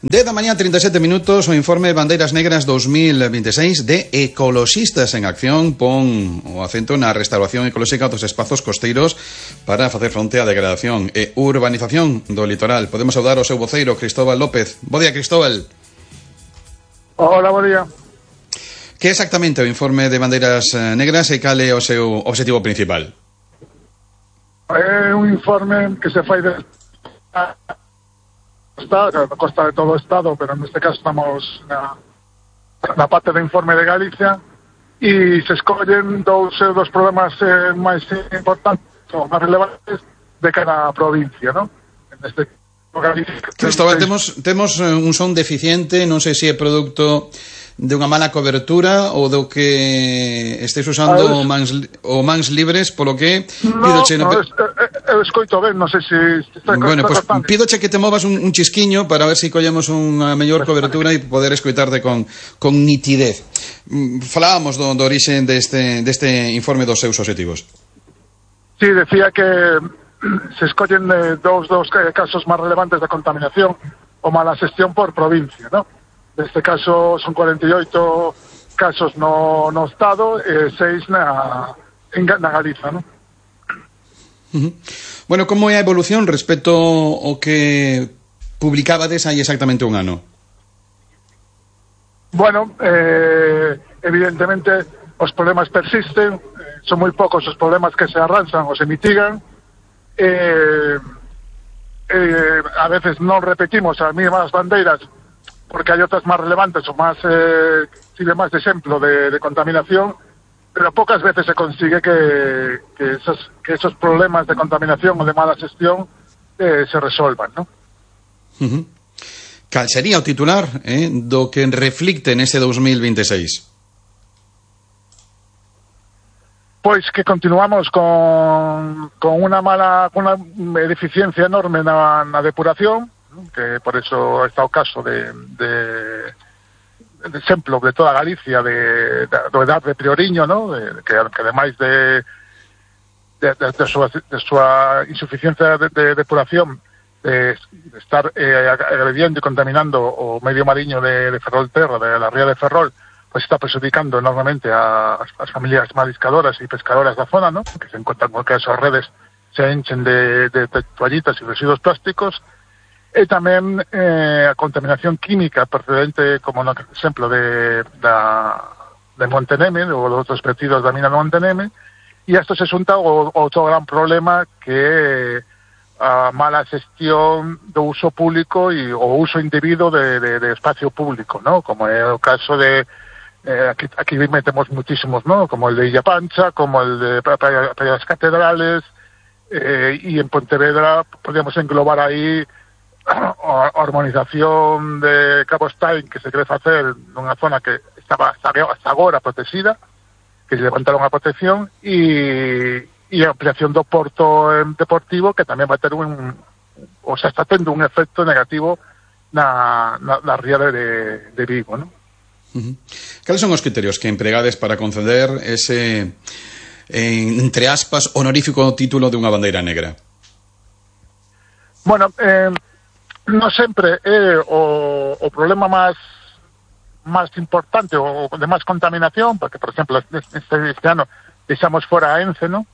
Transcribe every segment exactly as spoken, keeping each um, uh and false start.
dez da mañá, trinta e sete minutos, o informe Bandeiras Negras dos mil veintiséis de Ecoloxistas en Acción pon o acento na restauración ecolóxica dos espazos costeiros para facer fronte á degradación e urbanización do litoral. Podemos saudar o seu voceiro, Cristóbal López. Bo día, Cristóbal. Hola, bo día. Que exactamente o informe de Bandeiras Negras e cal é o seu objetivo principal? É un informe que se fai de Está, a costa de todo o Estado, pero neste caso estamos na, na parte do informe de Galicia e se escollen dous dos problemas eh, máis importantes ou máis relevantes de cada provincia, non? Neste Galicia. Cristóbal, temos, temos un son deficiente, non sei se é produto de unha mala cobertura ou do que estéis usando o mans, o mans libres, polo que no, pidoche, no, no eu escoito ben, non sei se está, bueno, está pues, pidoche que te movas un, un chisquiño para ver se si collemos unha mellor cobertura e poder escoitarte con, con nitidez. Falábamos do, do orixe deste, deste informe dos seus objetivos. Sí, decía que se escollen eh, dous dos casos máis relevantes de contaminación ou mala xestión por provincia, ¿no? Neste caso son cuarenta e oito casos no, no Estado e seis na, en, na Galiza, ¿no? Uh-huh. Bueno, como é a evolución respecto ao que publicabades hai exactamente un ano? Bueno, eh, evidentemente os problemas persisten, eh, son moi poucos os problemas que se arranxan ou se mitigan, eh, eh, a veces non repetimos as mesmas bandeiras porque hai outras máis relevantes ou máis eh, sirve máis de exemplo de, de contaminación, pero pocas veces se consigue que, que, esos, que esos problemas de contaminación ou de mala xestión eh, se resolvan, ¿no? Uh-huh. Cal sería o titular eh, do que reflicte neste dos mil veintiséis? Pois que continuamos con, con unha mala con unha deficiencia enorme na, na depuración, que por eso está o caso de, de, de exemplo de toda Galicia de, de, do edad de Prioriño, ¿no? De, que, que ademais de de, de, de, súa, de súa insuficiencia de, de depuración de, de estar eh, agrediendo e contaminando o medio mariño de, de Ferrolterra, de la ría de Ferrol, pues está perjudicando enormemente a as familias mariscadoras e pescadoras da zona, ¿no? Que se encuentran con que esas redes se enchen de, de, de toallitas e residuos plásticos. E tamén eh, a contaminación química procedente, como no exemplo de, da, de Monteneme, ou dos outros vertidos da mina de Monteneme, e isto se xunta ao outro gran problema que é a mala xestión do uso público e o uso indebido de, de, de espacio público, ¿no? Como é o caso de eh, aquí, aquí metemos muchísimos, ¿no? Como el de Illa Pancha, como el de Playa de las Catedrales, eh, y en Pontevedra podríamos englobar aí a urbanización de Cabo Stein que se quere facer nunha zona que estaba hasta agora protegida, que se levantaron a protección, e, e a ampliación do porto deportivo que tamén vai ter un, o sea, está tendo un efecto negativo na, na, na ría de, de Vigo, ¿no? Uh-huh. Cales son os criterios que empregades para conceder ese, eh, entre aspas, honorífico título de unha bandeira negra? Bueno, eh, non sempre é o, o problema máis máis importante ou de máis contaminación, porque, por exemplo, este, este ano deixamos fora a Ence, ¿no?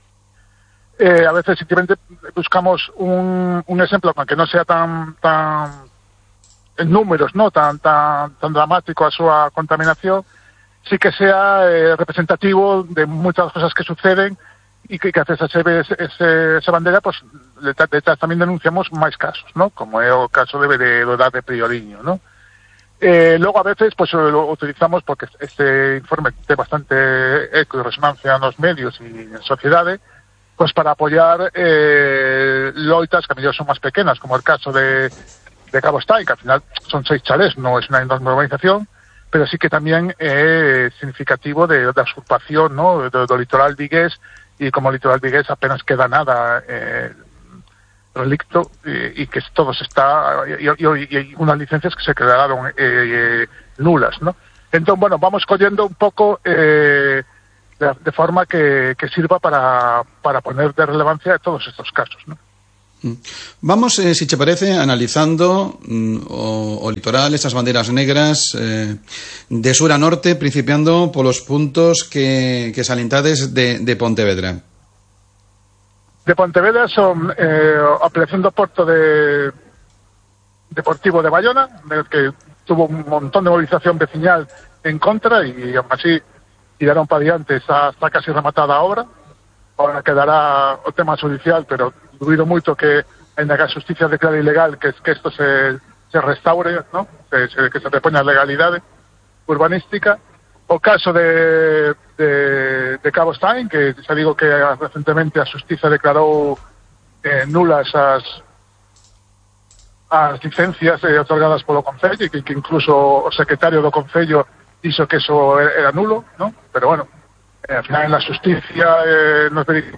Eh, a veces, simplemente, buscamos un, un exemplo con que non sea tan tan en números, ¿no? Tan tan tan dramático a súa contaminación, sí que sea eh, representativo de moitas cosas que suceden e que, que a veces se ve ese, ese, esa bandera, pues detrás tamén denunciamos máis casos, ¿no? Como é o caso de, de, de, de Prioriño, ¿no? Eh, logo a veces pues lo utilizamos porque este informe ten bastante eco e resonancia nos medios e en sociedade, pues para apoiar eh, loitas que a mellor son máis pequenas, como el caso de, de Cabo Stein, que al final son seis chalés, no es unha enorme urbanización, pero sí que tamén é significativo de, de usurpación, ¿no? do, do litoral vigués, y como litoral vigués apenas queda nada eh, relicto y, y que todo se está y, y, y unas licencias que se quedaron eh, eh, nulas, ¿no? Entonces, bueno, vamos cogiendo un poco eh, de, de forma que, que sirva para, para poner de relevancia todos estos casos, ¿no? Vamos, eh, si te parece, analizando mm, o, o litoral, esas banderas negras eh, de sur a norte, principiando por los puntos que, que salientades de, de Pontevedra. De Pontevedra son eh, a ampliación do porto de Deportivo de Bayona, que tuvo un montón de movilización veciñal en contra e, aún así, tiraron para diante, está, está casi rematada a obra. Ahora quedará o tema judicial, pero dubido moito que, ainda que a justicia declare ilegal, que, que esto se, se restaure, ¿no? que, se, que se repoña a legalidade urbanística. O caso de, de, de Cabo Stein, que xa digo que recentemente a justicia declarou eh, nulas as as licencias eh, otorgadas polo Concello, e que, que incluso o secretario do Concello dixo que eso era, era nulo, ¿no? Pero bueno, eh, al final en la justicia eh, nos verifica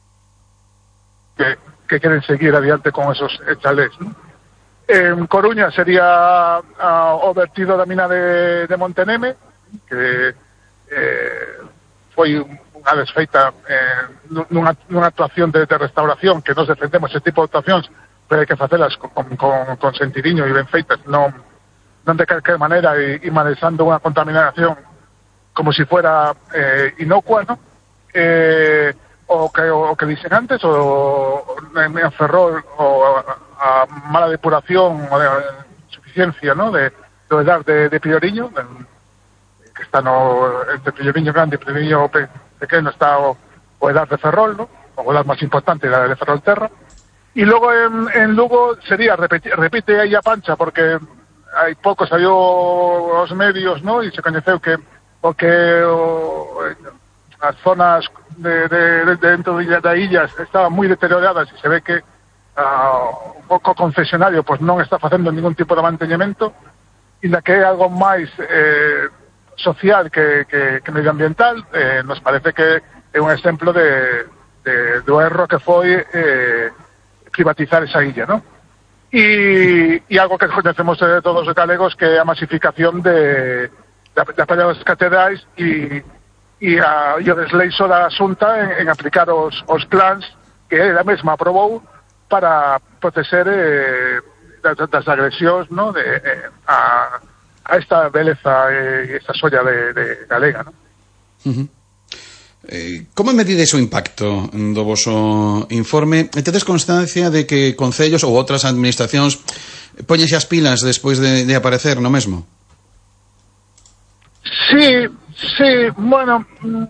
que, que quieren seguir adiante con esos chalés, ¿no? En Coruña sería uh, o vertido da mina de, de Monteneme, que eh, foi unha desfeita eh, nunha, nunha actuación de, de restauración, que nos defendemos ese tipo de actuacións, pero hai que facelas con, con, con sentidiño e ben feitas, non, non de calquer maneira e, e manejando unha contaminación como si fuera eh, inocua, ¿no? Eh, o que o, o que dicen antes, o en Ferrol, o a, a mala depuración o de insuficiencia, ¿no? de, de edad de, de Prioriño, de, que está no, entre Prioriño grande e Prioriño pe, pequeno está o, o edad de Ferrol, ¿no? O edad máis importante, la de Ferrol Terra. E logo en, en Lugo sería, repete, repite aí a pancha, porque hai pouco salió os medios, ¿no? E se coñeceu que o que o, as zonas de, de, de, de dentro da illa estaban moi deterioradas e se ve que uh, un pouco concesionario pues non está facendo ningún tipo de manteñamento, e na que é algo máis eh, social que, que, que medioambiental, eh, nos parece que é un exemplo de, de, do erro que foi eh, privatizar esa illa, ¿no? E, e algo que conhecemos eh, todos os galegos, que é a masificación de, de, de apoiar as catedrais e, e, a, e o desleixo da Xunta en, en aplicar os, os plans que ela mesma aprobou para proteger eh, das, das agresións, ¿no? de, eh, a a esta beleza e eh, esta solla de, de galega, ¿no? Uh-huh. Eh, como medides o impacto do voso informe? E tedes constancia de que concellos ou outras administracións poñense as pilas despois de, de aparecer no mesmo? Sí, sí, bueno,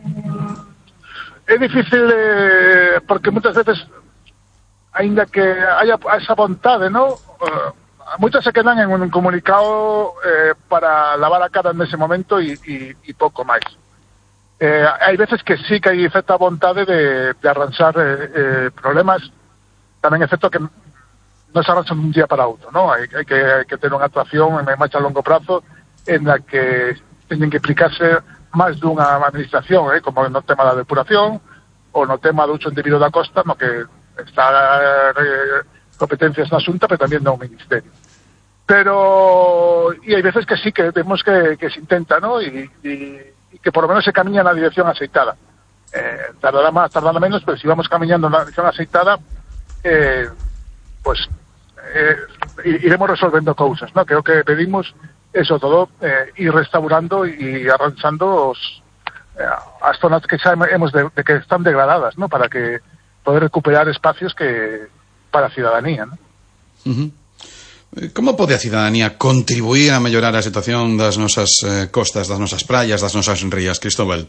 é difícil eh, porque moitas veces, aínda que haya esa vontade, ¿no? Uh, Muchas se quedan en un comunicado eh, para lavar a cara nese momento e, e, e pouco máis. Eh, hai veces que sí que hai certa vontade de, de arranxar eh, eh, problemas, tamén é certo que non se arranxan un día para outro, ¿no? Hai, hai, que, hai que ter unha actuación en máis a longo prazo en la que teñen que implicarse máis dunha administración, eh, como no tema da depuración ou no tema do uso indebido da costa, no que está eh, competencias na Xunta, pero tamén no Ministerio. Pero, e hai veces que sí que vemos que, que se intenta, ¿no? E, e, e que por lo menos se camiña na dirección aceitada. Eh, tardará máis, tardará menos, pero si vamos camiñando na dirección aceitada, eh, pues eh, iremos resolvendo cousas, ¿no? Que o que pedimos eso todo, eh, ir restaurando e arranxando os, eh, as zonas que xa hemos de, de que están degradadas, ¿no? Para que poder recuperar espacios que para a cidadanía, ¿no? Uh-huh. Como pode a cidadanía contribuir a mellorar a situación das nosas eh, costas, das nosas praias, das nosas rías, Cristóbal?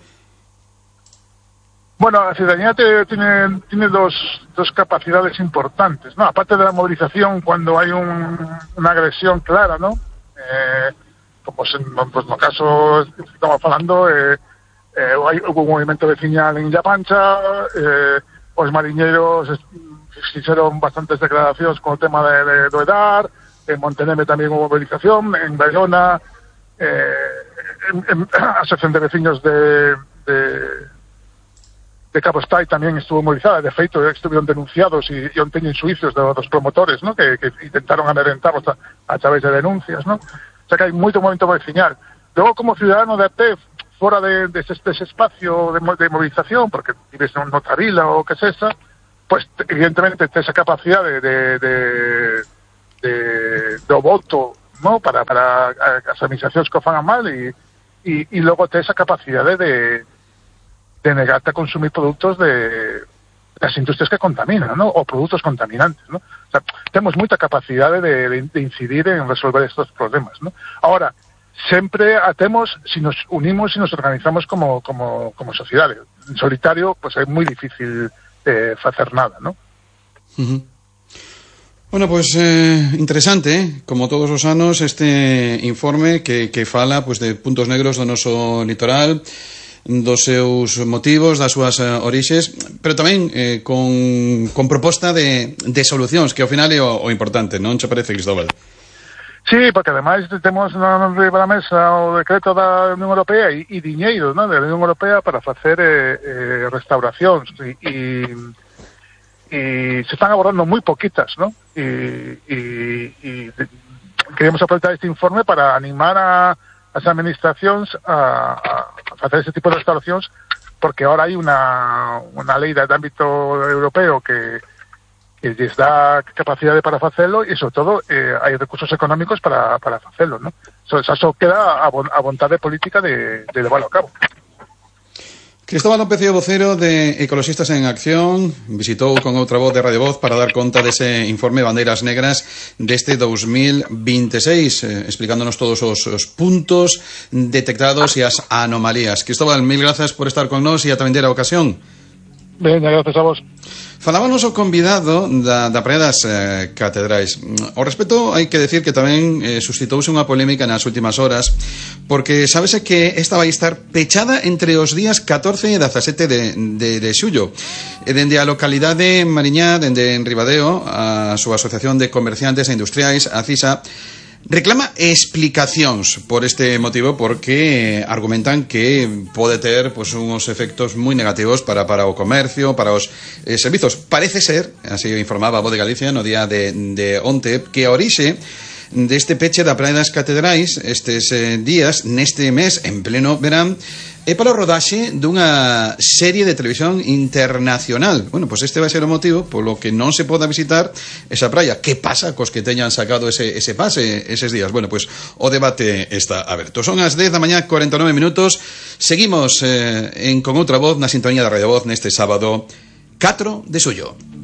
Bueno, a cidadanía te, tiene, tiene dos, dos capacidades importantes, ¿no? Aparte de la movilización cuando hay un, una agresión clara, ¿no? Eh, como se, pues, no caso estamos falando, eh, eh, hay, hubo un movimento veciñal en Illa Pancha, eh, os mariñeiros fixeron bastantes declaracións con o tema de, de, do Edar, en Monteneme tamén hubo movilización, en Bayona, eh, en, en, a asociación de veciños de, de, de Cabo Stein tamén estuvo movilizada, de feito estuvieron denunciados e, e onteñen suicios de, dos promotores, ¿no? que, que intentaron amedrentarlos a, a través de denuncias, ¿no? O sea que hai moito movimento veciñal. Logo, como ciudadano de A T E F, fora de, de, ese, de ese espacio de, de movilización, porque vives en Notavila ou que es esa, pues evidentemente tes a capacidade de, de, de, do voto, no, para, para as administracións que o fan mal, e, e, e logo tes a capacidade de, de negarte a consumir produtos de das industrias que contaminan, ¿no? O produtos contaminantes, ¿no? O sea, temos moita capacidade de, de, de incidir en resolver estos problemas, ¿no? Ahora, sempre atemos si nos unimos y nos organizamos como, como, como sociedade. En solitario, pues é moi difícil eh, facer nada, ¿no? Uh-huh. Bueno, pues eh, interesante, eh? Como todos os anos, este informe que, que fala pues, de puntos negros do noso litoral, dos seus motivos, das súas uh, orixes, pero tamén eh, con, con proposta de, de solucións, que ao final é o, o importante, non che parece, Cristóbal? Sí, porque ademais temos na riba da mesa o decreto da Unión Europea e, e diñeiro, ¿no? Da Unión Europea para facer eh, eh, restauracións e, e, e se están abordando moi poquitas, ¿no? E, e, e queremos aproveitar este informe para animar a as administracións a, a facer ese tipo de restauracións, porque ahora hai unha, unha lei de ámbito europeo que que lles dá capacidade para facelo e, sobre todo, eh, hai recursos económicos para, para facelo, ¿no? So, xa só queda a, bon, a vontade política de, de levarlo a cabo. Cristóbal López, vocero de Ecoloxistas en Acción, visitou con outra voz de Radio Voz para dar conta dese informe Bandeiras Negras deste dous mil veintiséis, eh, explicándonos todos os, os puntos detectados e as anomalías. Cristóbal, mil grazas por estar con nós e a atender a ocasión. Ben, gracias a vos. Falábamos o convidado da, da Praia das eh, Catedrais. Ao respecto, hai que decir que tamén eh, suscitouse unha polémica nas últimas horas, porque sábese que esta vai estar pechada entre os días catorce e dezasete de, de, de xullo. E dende a localidade Mariñá, dende en Ribadeo, a súa Asociación de Comerciantes e Industriais, a CISA, reclama explicacións por este motivo, porque argumentan que pode ter pues, uns efectos moi negativos para, para o comercio, para os eh, servizos. Parece ser, así informaba a Voz de Galicia no día de, de onte, que a orixe deste peche da Praia das Catedrais estes eh, días, neste mes, en pleno verán, é para o rodaxe dunha serie de televisión internacional. Bueno, pois pues este vai ser o motivo polo que non se poda visitar esa praia. Que pasa cos que teñan sacado ese, ese pase eses días? Bueno, pois pues, o debate está aberto. Son as dez da mañá, cuarenta e nove minutos. Seguimos eh, en Con Outra Voz na sintonía da Radio Voz neste sábado catro de xullo.